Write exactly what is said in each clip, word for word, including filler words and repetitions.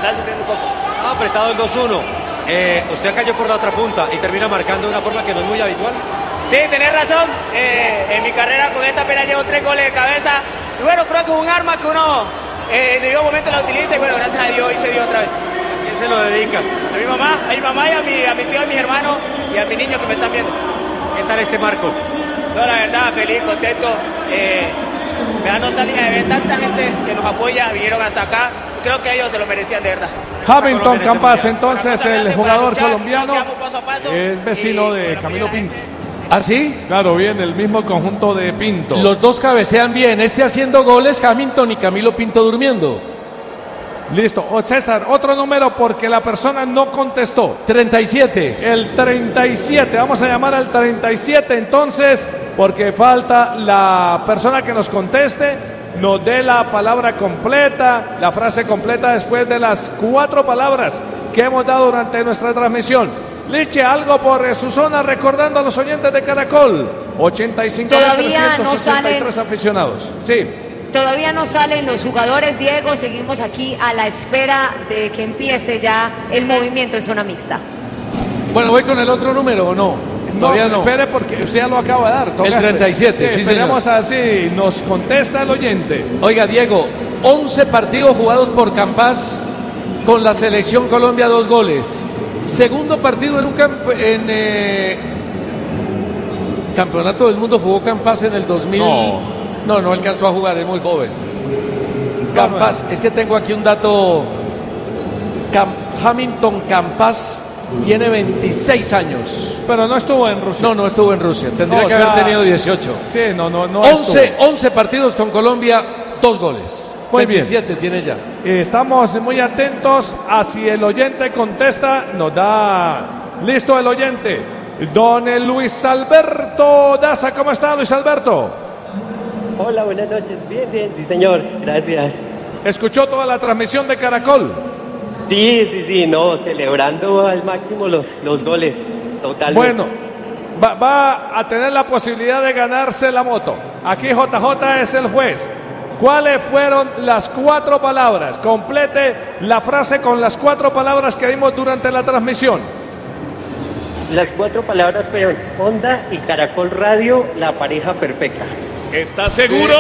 están sufriendo un poco. Ha apretado el dos uno. Eh, usted cayó por la otra punta y termina marcando de una forma que no es muy habitual. Sí, tenés razón. Eh, en mi carrera con esta pena llevo tres goles de cabeza. Y bueno, creo que es un arma que uno eh, en ningún momento la utiliza y bueno, gracias a Dios hoy se dio otra vez. ¿A quién se lo dedica? A mi mamá, a mi mamá y a, mi, a mis tíos, a mis hermanos y a mis niños que me están viendo. ¿Qué tal este marco? No, la verdad, feliz, contento. Eh, me da nostalgia de ver tanta gente que nos apoya, vinieron hasta acá. Creo que ellos se lo merecían de verdad. Hamilton Campas, entonces el jugador luchar, colombiano, paso a paso, es vecino y, de bueno, Camilo mira, Pinto. ¿Ah, sí? Claro, bien, el mismo conjunto de Pinto. Los dos cabecean bien. Este haciendo goles, Hamilton y Camilo Pinto durmiendo. Listo. O César, otro número porque la persona no contestó. treinta y siete. El treinta y siete. Vamos a llamar al treinta y siete entonces, porque falta la persona que nos conteste, nos dé la palabra completa, la frase completa después de las cuatro palabras que hemos dado durante nuestra transmisión. Liche, algo por su zona recordando a los oyentes de Caracol. ochenta y cinco mil trescientos sesenta y tres aficionados. Sí. Todavía no salen los jugadores, Diego. Seguimos aquí a la espera de que empiece ya el movimiento en zona mixta. Bueno, ¿voy con el otro número o no? Todavía no, no. Espere porque usted ya lo acaba de dar. Toca. El treinta y siete, sí, sí esperemos señor. Así, nos contesta el oyente. Oiga, Diego, once partidos jugados por Campas con la selección Colombia, dos goles. Segundo partido en un camp en eh, Campeonato del Mundo jugó Campas en el dos mil. No, no, no alcanzó a jugar, es muy joven. Campas, es que tengo aquí un dato. Cam Hamilton Campas tiene veintiséis años. Pero no estuvo en Rusia. No, no estuvo en Rusia. Tendría no, que sea, haber tenido dieciocho. Sí, no, no, no. once, once partidos con Colombia, dos goles. Muy veintisiete bien. Tiene ya. Estamos muy atentos a si el oyente contesta. Nos da listo el oyente. Don Luis Alberto Daza, ¿cómo está, Luis Alberto? Hola, buenas noches. Bien, bien, sí, señor. Gracias. ¿Escuchó toda la transmisión de Caracol? Sí, sí, sí, no, celebrando al máximo los, los goles. Totalmente. Bueno, va, va a tener la posibilidad de ganarse la moto. Aquí J J es el juez. ¿Cuáles fueron las cuatro palabras? Complete la frase con las cuatro palabras que dimos durante la transmisión. Las cuatro palabras fueron Honda y Caracol Radio, la pareja perfecta. ¿Estás seguro?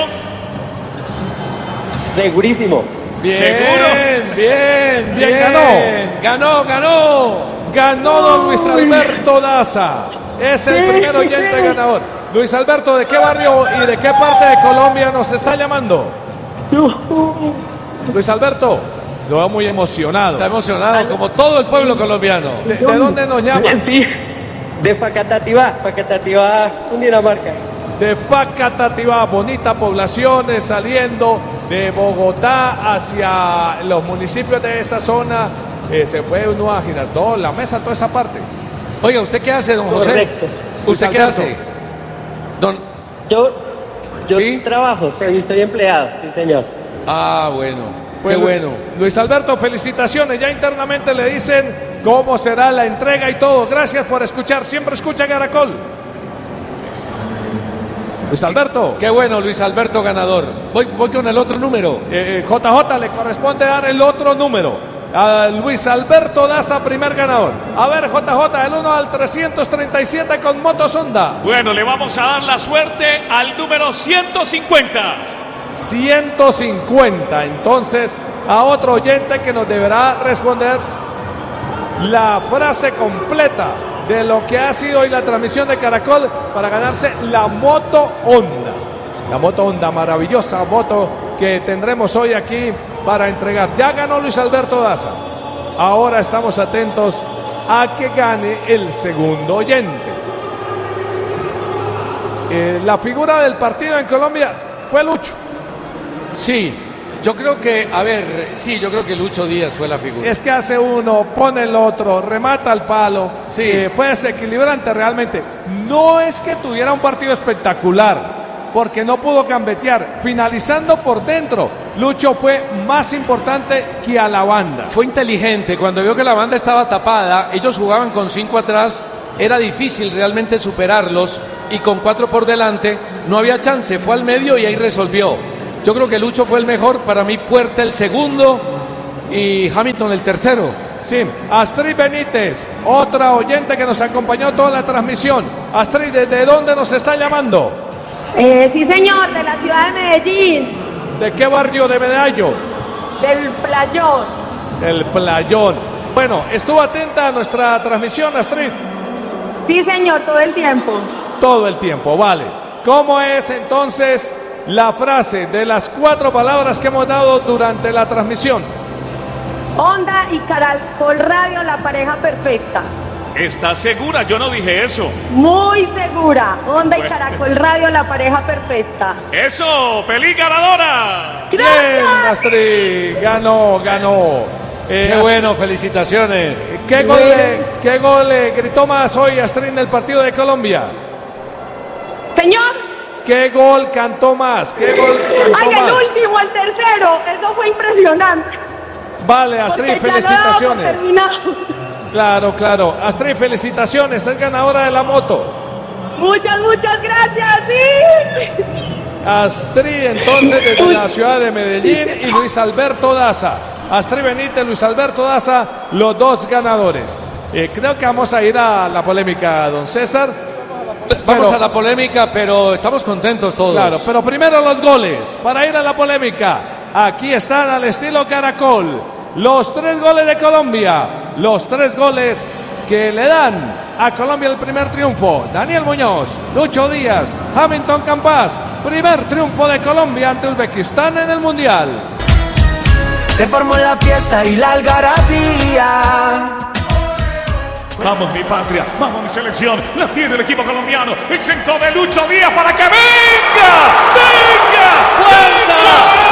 Sí. Segurísimo. Bien, ¿Seguro? Bien, bien, bien, ganó. Ganó, ganó. Ganó don Luis Alberto Daza. Es el primer oyente ganador. Luis Alberto, ¿de qué barrio y de qué parte de Colombia nos está llamando? Luis Alberto, lo veo muy emocionado. Está emocionado, como todo el pueblo colombiano. ¿De, de dónde nos llama? Sí, de Facatativá, Facatativá, Cundinamarca. De Facatativá, bonita población, eh, saliendo de Bogotá hacia los municipios de esa zona. Eh, se puede uno a Girardot, La Mesa, toda esa parte. Oiga, ¿usted qué hace, don José? Correcto. ¿Usted qué hace? Don... Yo, yo ¿Sí? trabajo, estoy, estoy empleado, sí, señor. Ah, bueno, Pues, qué bueno. Luis Alberto, felicitaciones. Ya internamente le dicen cómo será la entrega y todo. Gracias por escuchar. Siempre escucha Caracol. Luis Alberto. Qué bueno, Luis Alberto ganador. Voy, voy con el otro número. Eh, eh, J J le corresponde dar el otro número. A Luis Alberto Daza, primer ganador. A ver, J J, el uno al trescientos treinta y siete con motos Honda. Bueno, le vamos a dar la suerte al número ciento cincuenta. ciento cincuenta. Entonces, a otro oyente que nos deberá responder la frase completa de lo que ha sido hoy la transmisión de Caracol para ganarse la moto Honda. La moto Honda, maravillosa moto que tendremos hoy aquí para entregar. Ya ganó Luis Alberto Daza. Ahora estamos atentos a que gane el segundo oyente. Eh, la figura del partido en Colombia fue Lucho. Sí, yo creo que, a ver, sí, yo creo que Lucho Díaz fue la figura. Es que hace uno, pone el otro, remata al palo. Sí. Eh, fue desequilibrante realmente. No es que tuviera un partido espectacular, porque no pudo gambetear. Finalizando por dentro, Lucho fue más importante que a la banda. Fue inteligente. Cuando vio que la banda estaba tapada, ellos jugaban con cinco atrás, era difícil realmente superarlos, y con cuatro por delante no había chance. Fue al medio y ahí resolvió. Yo creo que Lucho fue el mejor. Para mí, Puerta el segundo, y Hamilton el tercero. Sí, Astrid Benítez, otra oyente que nos acompañó toda la transmisión. Astrid, ¿desde dónde nos está llamando? Eh, sí, señor, de la ciudad de Medellín. ¿De qué barrio de Medallo? Del Playón. Del Playón. Bueno, ¿estuvo atenta a nuestra transmisión, Astrid? Sí, señor, todo el tiempo. Todo el tiempo, vale. ¿Cómo es entonces la frase de las cuatro palabras que hemos dado durante la transmisión? Onda y Caracol Radio, la pareja perfecta. ¿Estás segura? Yo no dije eso. Muy segura. Onda Bueno. y Caracol Radio, la pareja perfecta. ¡Eso! ¡Feliz ganadora! Bien, Astrid, ganó, ganó. Eh, Qué bueno, felicitaciones. ¿Qué gol, le, ¿Qué gol le gritó más hoy Astrid en el partido de Colombia? Señor. ¿Qué gol cantó más? ¿Qué gol cantó Ay, el más? último, el tercero. Eso fue impresionante. Vale, Astrid, Porque ya lo felicitaciones. damos por terminado. Claro, claro. Astrid, felicitaciones, es ganadora de la moto. Muchas, muchas gracias, sí. Astrid, entonces, desde la ciudad de Medellín, y Luis Alberto Daza. Astrid Benítez, Luis Alberto Daza, los dos ganadores. Eh, creo que vamos a ir a la polémica, don César. Vamos Pero- a la polémica, pero estamos contentos todos. Claro, pero primero los goles. Para ir a la polémica, aquí están al estilo Caracol. Los tres goles de Colombia. Los tres goles que le dan a Colombia el primer triunfo. Daniel Muñoz, Lucho Díaz, Hamilton Campas. Primer triunfo de Colombia ante Uzbekistán en el Mundial. Se formó la fiesta y la algarabía. Vamos mi patria, vamos mi selección, la tiene el equipo colombiano, el centro de Lucho Díaz para que venga, venga, venga.